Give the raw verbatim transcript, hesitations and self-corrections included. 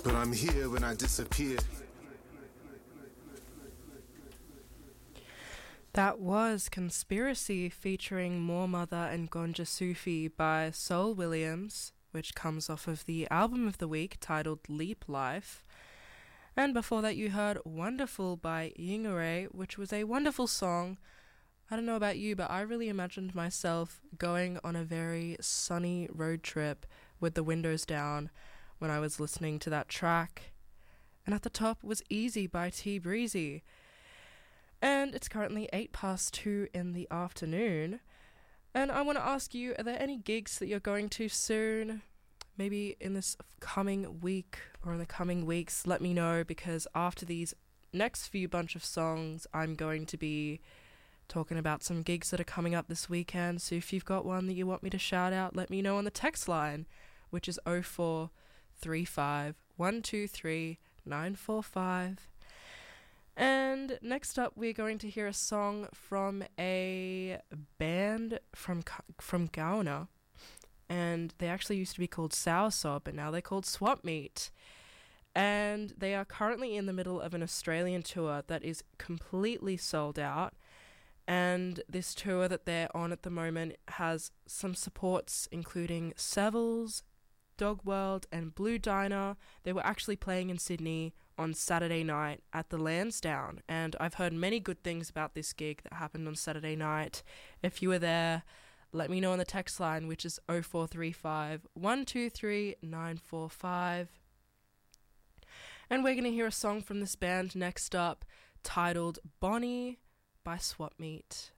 but I'm here when I disappear. That was Conspiracy featuring More Mother and Gonja Sufi by Soul Williams, which comes off of the album of the week titled Leap Life. And before that you heard Wonderful by Yingare, which was a wonderful song. I don't know about you, but I really imagined myself going on a very sunny road trip with the windows down when I was listening to that track. And at the top was Easy by T Breezy. And it's currently eight past two in the afternoon. And I want to ask you, are there any gigs that you're going to soon? Maybe in this coming week or in the coming weeks, let me know, because after these next few bunch of songs, I'm going to be talking about some gigs that are coming up this weekend. So if you've got one that you want me to shout out, let me know on the text line, which is oh four three five, one two three, nine four five. And next up, we're going to hear a song from a band from from Gaona. And they actually used to be called Soursop, but now they're called Swap Meet. And they are currently in the middle of an Australian tour that is completely sold out. And this tour that they're on at the moment has some supports, including Seville's, Dog World and Blue Diner. They were actually playing in Sydney on Saturday night at the Lansdowne, and I've heard many good things about this gig that happened on Saturday night. If you were there, let me know on the text line, which is oh four three five, one two three, nine four five. And we're going to hear a song from this band next up, titled Bonnie by Swap Meet.